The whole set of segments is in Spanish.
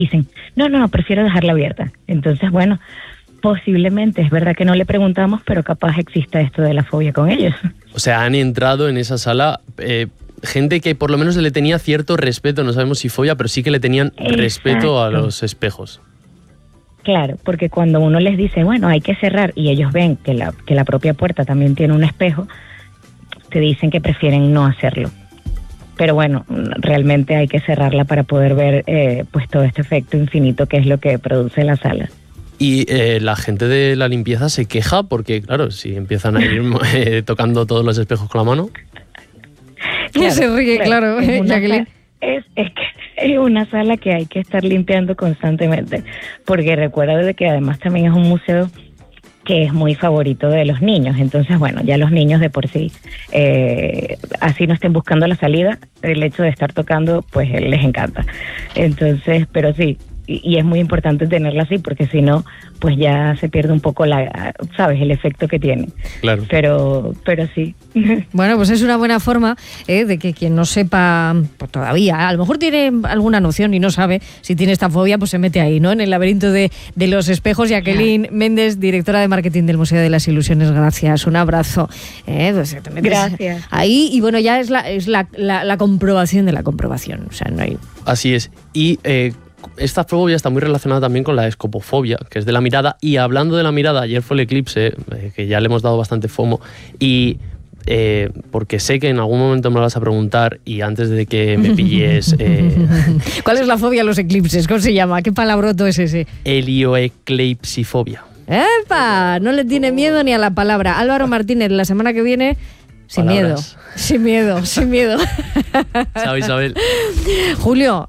dicen, no, prefiero dejarla abierta. Entonces, bueno, posiblemente, es verdad que no le preguntamos, pero capaz exista esto de la fobia con ellos. O sea, han entrado en esa sala gente que por lo menos le tenía cierto respeto, no sabemos si fobia, pero sí que le tenían respeto a los espejos. Claro, porque cuando uno les dice, bueno, hay que cerrar, y ellos ven que la propia puerta también tiene un espejo, te dicen que prefieren no hacerlo. Pero bueno, realmente hay que cerrarla para poder ver pues todo este efecto infinito que es lo que produce la sala. Y la gente de la limpieza se queja porque, claro, si empiezan a ir tocando todos los espejos con la mano... Claro, se ríe, claro. Es que es una sala que hay que estar limpiando constantemente, porque recuerda de que además también es un museo que es muy favorito de los niños. Entonces, bueno, ya los niños de por sí, así no estén buscando la salida, el hecho de estar tocando, pues les encanta. Entonces, pero sí, y es muy importante tenerla así, porque si no, pues ya se pierde un poco ¿sabes? El efecto que tiene. Claro. Pero sí. Bueno, pues es una buena forma de que quien no sepa, pues todavía, a lo mejor tiene alguna noción y no sabe si tiene esta fobia, pues se mete ahí, ¿no? En el laberinto de los espejos. Jacqueline Méndez, directora de marketing del Museo de las Ilusiones, gracias. Un abrazo. Pues te metes gracias. Ahí, y bueno, ya es la comprobación de la comprobación. O sea, no hay... Así es. Y esta fobia está muy relacionada también con la escopofobia, que es de la mirada. Y hablando de la mirada, ayer fue el eclipse, que ya le hemos dado bastante FOMO, y porque sé que en algún momento me lo vas a preguntar, y antes de que me pilles... ¿Cuál es la fobia a los eclipses? ¿Cómo se llama? ¿Qué palabroto es ese? Helioeclipsifobia. ¡Epa! No le tiene miedo ni a la palabra. Álvaro Martínez, la semana que viene... Sin Palabras. miedo. Sin miedo. Chao, Isabel. Julio,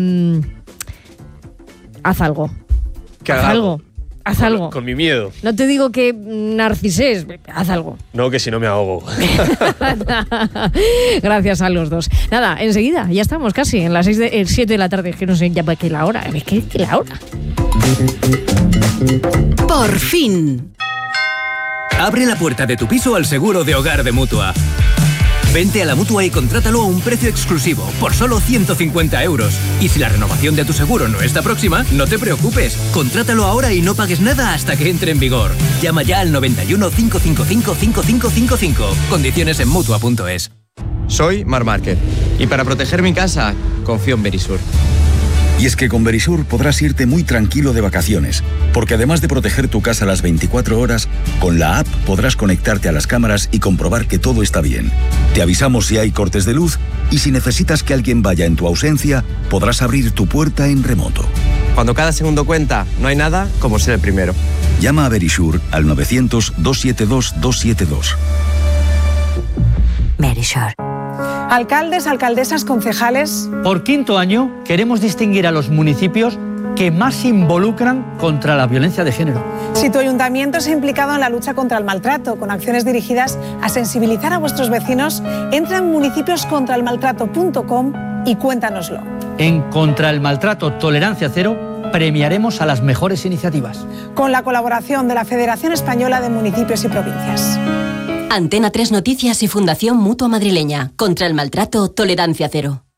haz algo. ¿Qué Haz hago? algo. Con mi miedo. No te digo que narcises, haz algo. No, que si no me ahogo. Gracias a los dos. Nada, enseguida, ya estamos casi en las 7 de la tarde, que no sé ya para qué la hora. Es que la hora. Por fin. Abre la puerta de tu piso al seguro de hogar de Mutua. Vente a la Mutua y contrátalo a un precio exclusivo, por solo 150 €. Y si la renovación de tu seguro no está próxima, no te preocupes. Contrátalo ahora y no pagues nada hasta que entre en vigor. Llama ya al 91 555 5555. Condiciones en Mutua.es. Soy Marc Márquez y para proteger mi casa, confío en Verisur. Y es que con Verisur podrás irte muy tranquilo de vacaciones, porque además de proteger tu casa las 24 horas, con la app podrás conectarte a las cámaras y comprobar que todo está bien. Te avisamos si hay cortes de luz y si necesitas que alguien vaya en tu ausencia, podrás abrir tu puerta en remoto. Cuando cada segundo cuenta, no hay nada como ser el primero. Llama a Verisur al 900-272-272. Verisur. Alcaldes, alcaldesas, concejales. Por quinto año queremos distinguir a los municipios que más se involucran contra la violencia de género. Si tu ayuntamiento se ha implicado en la lucha contra el maltrato, con acciones dirigidas a sensibilizar a vuestros vecinos, entra en municipioscontraelmaltrato.com y cuéntanoslo. En Contra el Maltrato Tolerancia Cero premiaremos a las mejores iniciativas. Con la colaboración de la Federación Española de Municipios y Provincias. Antena 3 Noticias y Fundación Mutua Madrileña. Contra el Maltrato Tolerancia Cero.